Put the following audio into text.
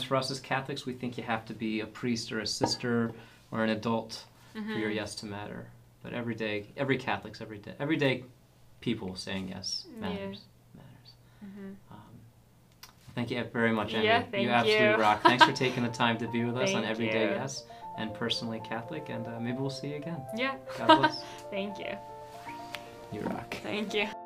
for us as Catholics, we think you have to be a priest or a sister or an adult for your yes to matter. But every day, every day, people saying yes matters. Thank you very much, Emmy. Yeah, thank you absolutely you. rock. Thanks for taking the time to be with us on Thank Everyday you. Yes and Personally Catholic, and maybe we'll see you again. Yeah. God bless. Thank you. You rock. Thank you.